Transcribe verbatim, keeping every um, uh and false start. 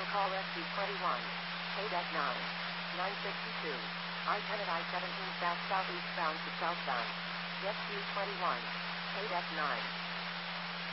Cancel call S C twenty-one. Code at nine. nine sixty-two. I ten at I seventeen south southeast bound to southbound. S Q twenty-one. Code at nine.